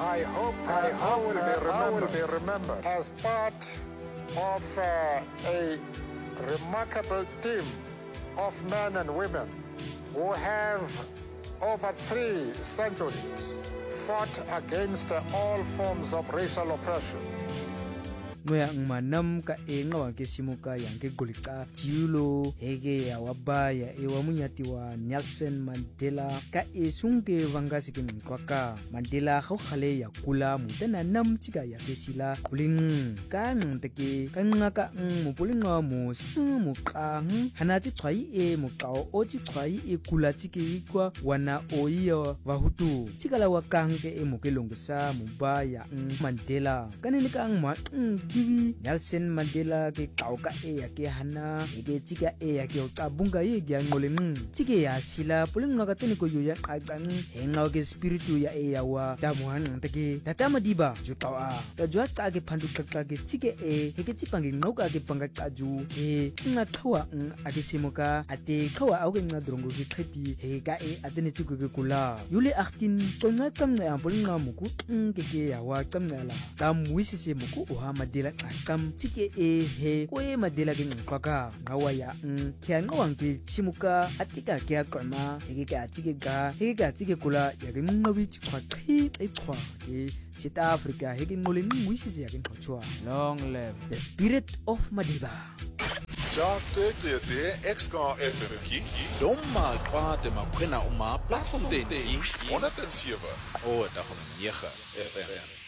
I hope will be remembered as part of a remarkable team of men and women who have over 3 centuries fought against all forms of racial oppression. Ngoya ngmanam ka ngawa ke simuka yang ke golika tiulo hege ya wabaya wa munyati wa Nelson Mandela ka sungke vangasi ke nkwaka Mandela go khale ya kula mutana nam tika ya kesila kuling ka nteke ka ngaka mopolinga mo simu kang hanati tshwai mokao o tshwai kula tike kwa wana oiya wa hutu tikala wa kang ke mokelongsa mubaya Mandela kanene kang ma Kiwi Nelson Mandela ke kauka ya ke hana ke tika ya ke tabunga ye ya ngoleng tike ya sila pulinga ka tene ko yo ya qaqang henga ke spiritu ya wa tamuhan take tatama diba jutawa ta jwa tsa ke phandu qaqqa ke tike ke tsipange ngoka ke panga qaju nga thawa a ke simoka ate khawa au ke nga drongo ke khati ka atene tsiko ke kula yule 18 tsonga tsamna pulinga muku ke ya wa tsamnala tamwisise muku o ha Mandela qam tike he ko Mandela ke nqaka ngawaya kya ngawang ke simuka atika ke aqama ke tike kula ya ke ngobi tshwa qhwa ke South Africa he ke ngole ngwisise ya ke nqotshwa long live the spirit of Madiba ja te extra FM ki domma kwate makhwena uma platform 107 o da 9 FM